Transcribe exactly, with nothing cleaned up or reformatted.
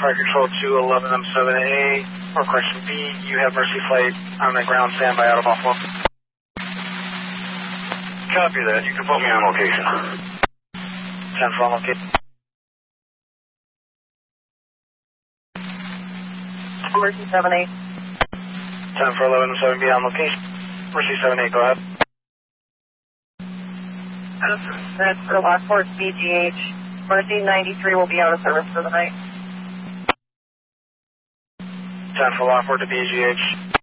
Flight Control two eleven M seven A, or question B, you have Mercy Flight on the ground standby out of Buffalo. Copy that. You can put me on location. ten four on location. Mercy seven eight. ten four eleven M seven B on location. Mercy seven eight, go ahead. That's for Lockport B G H. Mercy ninety-three will be out of service for the night. ten for Lockport to B G H.